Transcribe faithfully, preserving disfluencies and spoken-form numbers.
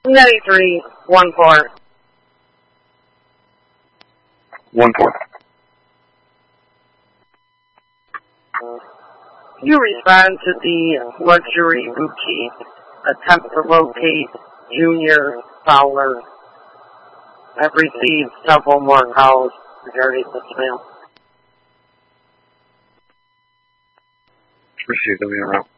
ninety-three, one four. One four. You respond to the luxury boutique. Attempt to locate Junior Fowler. I've received several more calls regarding this mail. Received, we are out.